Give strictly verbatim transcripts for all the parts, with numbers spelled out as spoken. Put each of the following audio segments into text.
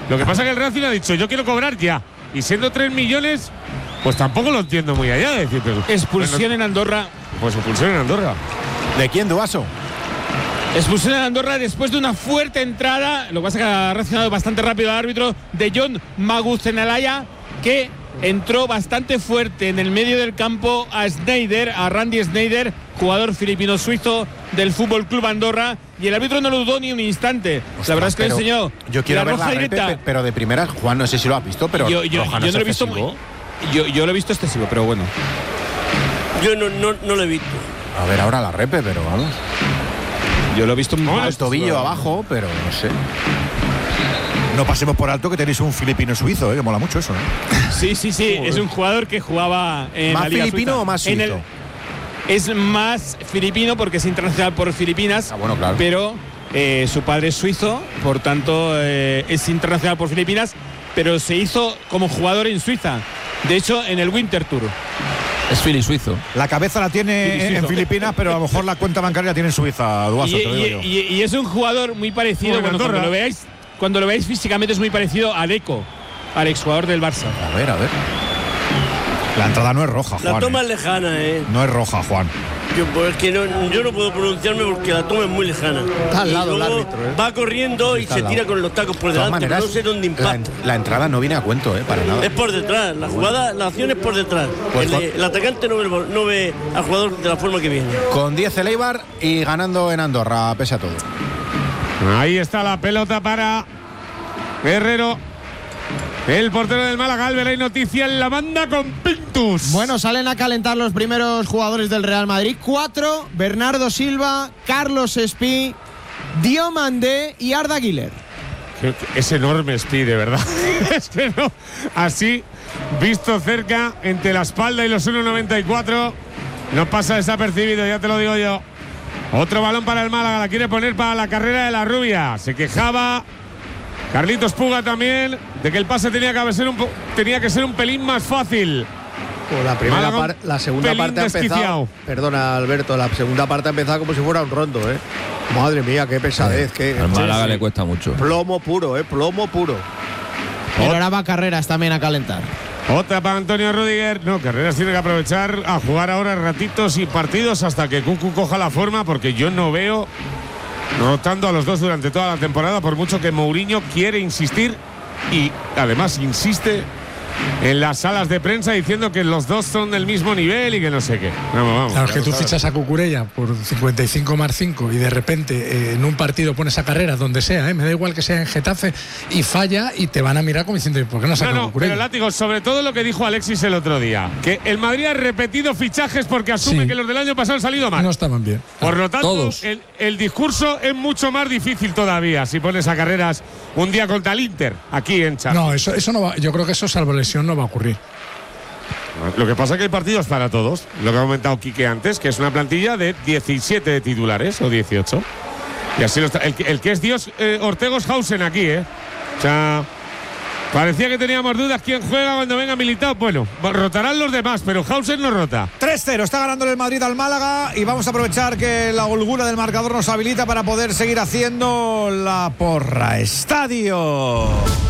Lo que pasa es que el Racing ha dicho, yo quiero cobrar ya. Y siendo tres millones, pues tampoco lo entiendo muy allá de decir, pero, expulsión bueno, en Andorra. Pues expulsión en Andorra. ¿De quién, Duaso? Expulsión en Andorra después de una fuerte entrada. Lo que pasa es que ha reaccionado bastante rápido el árbitro de John Maguzenalaya, que entró bastante fuerte en el medio del campo a Sneijder, a Randy Sneijder, jugador filipino-suizo del Fútbol Club Andorra, y el árbitro no lo dudó ni un instante. Ostras, la verdad es que pero enseñó yo quiero la ver roja la directa. repe, pero de primera, Juan, no sé si lo has visto, pero yo, yo, roja yo no no lo he visto excesivo. muy, yo, yo lo he visto excesivo, pero bueno. Yo no, no, no lo he visto. A ver ahora la repe, pero vamos. Yo lo he visto muy El tobillo abajo, pero no sé. No pasemos por alto que tenéis un filipino suizo, ¿eh? Que mola mucho eso, ¿eh? Sí, sí, sí. Es un jugador que jugaba en ¿Más la Liga filipino Suiza. o más En el- suizo? Es más filipino porque es internacional por Filipinas. Ah, bueno, claro. Pero eh, su padre es suizo, por tanto eh, es internacional por Filipinas, pero se hizo como jugador en Suiza. De hecho, en el Winter Tour. Es fili suizo. La cabeza la tiene Fili en suizo. Filipinas, pero a lo mejor la cuenta bancaria la tiene en Suiza, Duaso, Y, te lo digo y- yo. y- y es un jugador muy parecido. Como en Bueno, cuando Andorra. lo veáis, cuando lo veáis físicamente es muy parecido a Deco, al exjugador del Barça. A ver, a ver. La entrada no es roja, La Juan. toma ¿eh? es lejana, ¿eh? No es roja, Juan. Yo, pues, es que no, yo no puedo pronunciarme porque la toma es muy lejana. Está al Y lado el luego árbitro, ¿eh? va corriendo y Está se al lado. tira con los tacos por De todas delante, maneras, pero no sé dónde la, impacta. en- la entrada no viene a cuento, ¿eh? Para nada. Es por detrás, la jugada, la acción es por detrás. Pues el, Juan- el atacante no ve, el bol- no ve al jugador de la forma que viene. Con diez el Eibar y ganando en Andorra, pese a todo. Ahí está la pelota para Guerrero. El portero del Málaga, Albert, hay noticia en la banda con Pintus. Bueno, salen a calentar los primeros jugadores del Real Madrid. Cuatro: Bernardo Silva, Carlos Espí, Diomandé y Arda Güler. Es enorme Speed, de verdad. Es que no. Así, visto cerca, entre la espalda y los uno noventa y cuatro, no pasa desapercibido, ya te lo digo yo. Otro balón para el Málaga, la quiere poner para la carrera de la rubia. Se quejaba Carlitos Puga también de que el pase tenía que ser un, po- tenía que ser un pelín más fácil. Pues la primera Málaga, par- la segunda pelín parte ha empezado. desquiciado. Perdona, Alberto, la segunda parte ha empezado como si fuera un rondo, ¿eh? Madre mía, qué pesadez, qué Al Málaga sí, le sí. cuesta mucho. Plomo puro, ¿eh? Plomo puro. Pero ahora va Carreras también a calentar. Otra para Antonio Rudiger. No, Carreras tiene que aprovechar a jugar ahora ratitos y partidos hasta que Cucu coja la forma, porque yo no veo rotando a los dos durante toda la temporada, por mucho que Mourinho quiere insistir y además insiste en las salas de prensa diciendo que los dos son del mismo nivel y que no sé qué. Vamos, vamos. Claro, es que tú fichas a Cucurella por cincuenta y cinco más cinco y de repente eh, en un partido pones a Carreras donde sea, ¿eh? Me da igual que sea en Getafe, y falla y te van a mirar como diciendo, ¿por qué no No, saca no, Cucurella? pero látigo, sobre todo lo que dijo Alexis el otro día, que el Madrid ha repetido fichajes porque asume Sí. que los del año pasado han salido mal. No estaban bien. Por lo tanto, Todos. el, el discurso es mucho más difícil todavía si pones a Carreras un día contra el Inter, aquí en Champions. No, eso, eso no va, yo creo que eso salvo lesión no va a ocurrir. Lo que pasa es que hay partidos para todos. Lo que ha comentado Quique antes, que es una plantilla de diecisiete de titulares o dieciocho. Y así lo está. El, que- el que es Dios, eh, Ortego Hausen aquí, ¿eh? O sea, parecía que teníamos dudas quién juega cuando venga Militao. Bueno, rotarán los demás, pero Hausen no rota. tres cero, está ganando el Madrid al Málaga y vamos a aprovechar que la holgura del marcador nos habilita para poder seguir haciendo la porra. Estadio.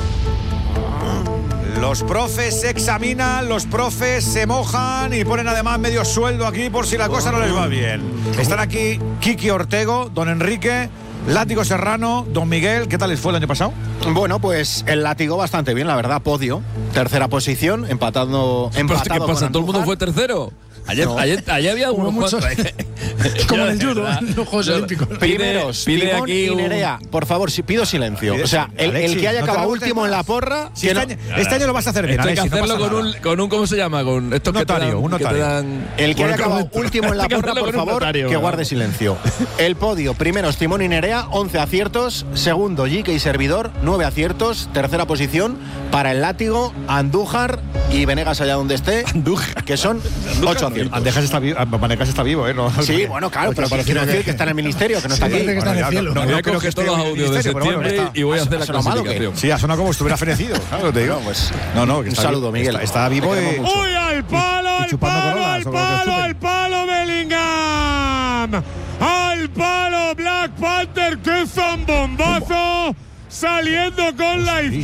Los profes se examinan, los profes se mojan y ponen además medio sueldo aquí por si la cosa no les va bien. Están aquí Kiki Ortego, don Enrique, Látigo Serrano, don Miguel. ¿Qué tal les fue el año pasado? Bueno, pues el látigo bastante bien, la verdad. Podio, tercera posición, empatando. ¿Pero empatado qué con pasa? ¿Todo el mundo Andújar. fue tercero? Ayer, No. ayer, ayer había Hubo unos muchos. cuantos. Es como en el Yo, de judo, verdad. en los Juegos Yo- Olímpicos. Primeros, Pide Timón aquí y un- Nerea. Por favor, si pido silencio. Pide O sea, el, el Alexis, que haya no te acabado revoltes último en más. la porra. Si que este, no- año, este año lo vas a hacer bien, Esto hay que Alexis, no hacerlo pasa con nada. un, con un, ¿cómo se llama? Con estos Un que te notario, dan- un que te notario. dan- El que haya Bueno, acabado con- último en la hay que porra, hacerlo por con un favor, notario, que ¿no? guarde silencio. El podio, primeros Timón y Nerea, once aciertos. Segundo, Jique y Servidor, nueve aciertos. Tercera posición para el Látigo, Andújar y Venegas allá donde esté, Andújar. que son ocho aciertos. Andejas está vivo, Vanegas está vivo, ¿eh? No, Sí, bueno, claro, pero parece quiero que- decir que está en el ministerio, que no está Sí, aquí. Parece que está en el ya, cielo. no, Voy no a creo que coger esté todos los en el audios de ministerio, pero bueno, septiembre está. y voy a hacer la ¿Ha sonado mal o qué? clasificación. Sí, ha sonado como si estuviera fenecido. Claro, te digo. No, pues, no, no, que un está saludo, vi- Miguel. Está, está vivo Te y. queremos mucho. ¡Uy, al palo, Y al chupando palo, coronas, al o lo que palo, chupen. al palo, Bellingham! ¡Al palo, Black Panther! ¡Qué zambombazo! Saliendo con la izquierda.